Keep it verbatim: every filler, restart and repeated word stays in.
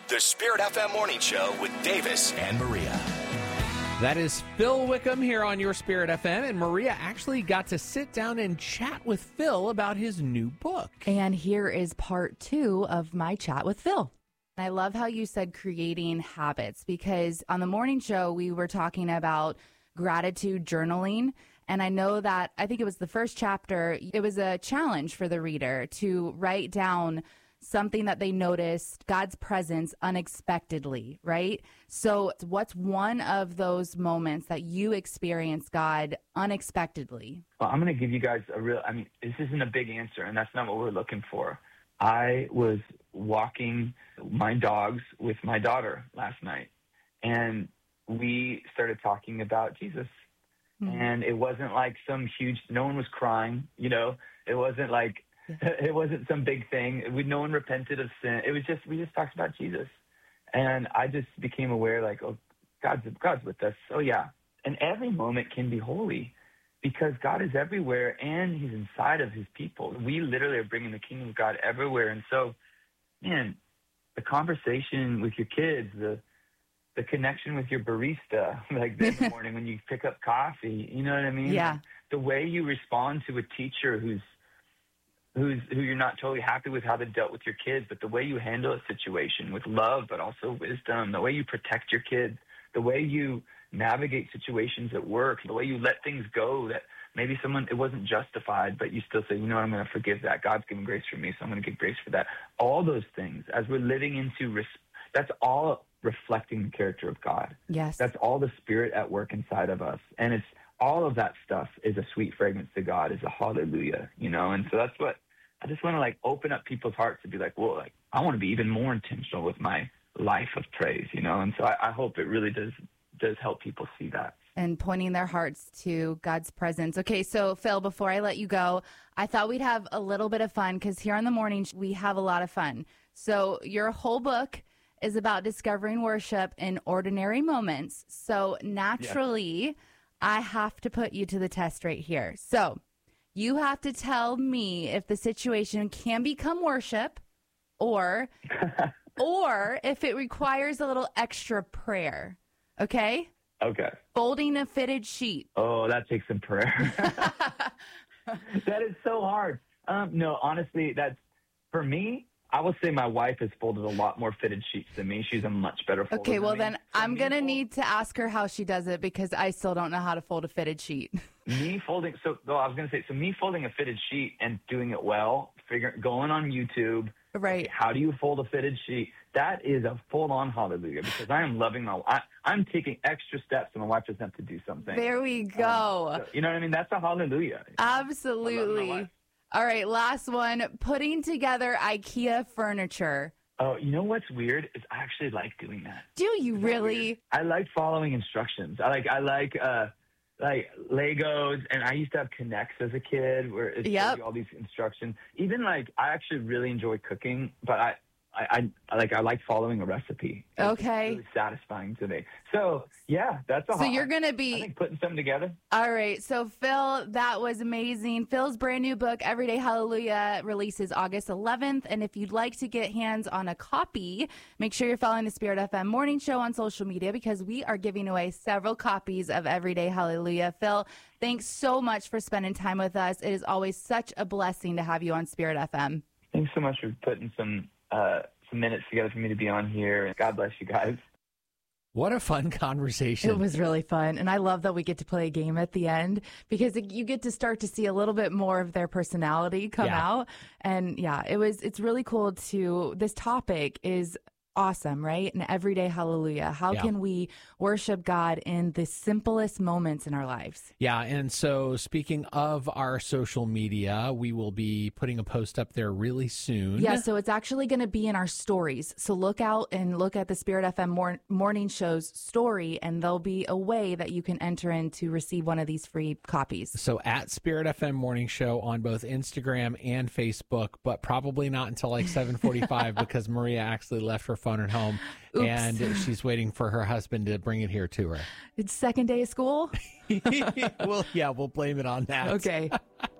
The Spirit F M Morning Show with Davis and Maria. That is Phil Wickham here on Your Spirit F M, and Maria actually got to sit down and chat with Phil about his new book. And here is part two of my chat with Phil. I love how you said creating habits, because on the morning show, we were talking about gratitude journaling. And I know that, I think it was the first chapter, it was a challenge for the reader to write down something that they noticed, God's presence unexpectedly, right? So what's one of those moments that you experienced God unexpectedly? Well, I'm going to give you guys a real, I mean, this isn't a big answer, and that's not what we're looking for. I was walking my dogs with my daughter last night, and we started talking about Jesus. Mm-hmm. And it wasn't like some huge, no one was crying, you know, it wasn't like, it wasn't some big thing. We, no one repented of sin. It was just, we just talked about Jesus. And I just became aware, like, oh, God's, God's with us. Oh, yeah. And every moment can be holy because God is everywhere and he's inside of his people. We literally are bringing the kingdom of God everywhere. And so, man, the conversation with your kids, the the connection with your barista, like this morning when you pick up coffee, you know what I mean? Yeah. Like, the way you respond to a teacher who's who's who you're not totally happy with how they dealt with your kids, but the way you handle a situation with love, but also wisdom, the way you protect your kids, the way you navigate situations at work, the way you let things go that maybe someone, it wasn't justified, but you still say, you know what, I'm going to forgive that. God's given grace for me, so I'm going to give grace for that. All those things, as we're living into, res- that's all reflecting the character of God. Yes. That's all the Spirit at work inside of us. And it's all of that stuff is a sweet fragrance to God, is a hallelujah, you know? And so that's what, I just want to like open up people's hearts to be like, well, like I want to be even more intentional with my life of praise, you know? And so I, I hope it really does, does help people see that. And pointing their hearts to God's presence. Okay, so Phil, before I let you go, I thought we'd have a little bit of fun because here on the morning, we have a lot of fun. So your whole book is about discovering worship in ordinary moments. So naturally, yeah. I have to put you to the test right here. So you have to tell me if the situation can become worship or, or if it requires a little extra prayer. Okay? Okay. Folding a fitted sheet. Oh, that takes some prayer. That is so hard. Um, no, honestly, that's, for me, I will say my wife has folded a lot more fitted sheets than me. She's a much better folder Okay, well than then I'm going to need to ask her how she does it because I still don't know how to fold a fitted sheet. Me folding, so no, I was going to say, so me folding a fitted sheet and doing it well, figuring, going on YouTube. Right. Okay, how do you fold a fitted sheet? That is a full-on hallelujah because I am loving my, I, I'm taking extra steps so my wife doesn't have to do something. There we go. Um, so, you know what I mean? That's a hallelujah. Absolutely. All right, last one. Putting together IKEA furniture. Oh, you know what's weird is I actually like doing that. Do you really? I like following instructions. I like I like uh, like Legos, and I used to have Connects as a kid where it yep. shows you all these instructions. Even like I actually really enjoy cooking, but I. I, I like I like following a recipe. It's okay, really satisfying to me. So yeah, that's a. So you're gonna be I think putting something together. All right, so Phil, that was amazing. Phil's brand new book, Everyday Hallelujah, releases August eleventh. And if you'd like to get hands on a copy, make sure you're following the Spirit F M Morning Show on social media because we are giving away several copies of Everyday Hallelujah. Phil, thanks so much for spending time with us. It is always such a blessing to have you on Spirit F M. Thanks so much for putting some. Uh, some minutes together for me to be on here. God bless you guys. What a fun conversation. It was really fun. And I love that we get to play a game at the end because it, you get to start to see a little bit more of their personality come yeah. out. And yeah, it was, it's really cool to, this topic is awesome, right? An everyday hallelujah. How yeah. can we worship God in the simplest moments in our lives? Yeah, and so speaking of our social media, we will be putting a post up there really soon. Yeah, so it's actually going to be in our stories. So look out and look at the Spirit F M mor- Morning Show's story, and there'll be a way that you can enter in to receive one of these free copies. So at Spirit F M Morning Show on both Instagram and Facebook, but probably not until like seven forty-five because Maria actually left her phone at home. Oops. And she's waiting for her husband to bring it here to her. It's second day of school? Well, yeah, we'll blame it on that. Okay.